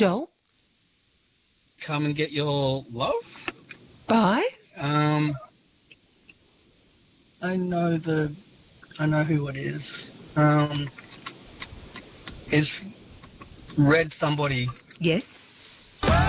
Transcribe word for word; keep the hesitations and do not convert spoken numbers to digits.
Joel? Come and get your love? Bye? Um, I know the, I know who it is. Um, is Red somebody? Yes.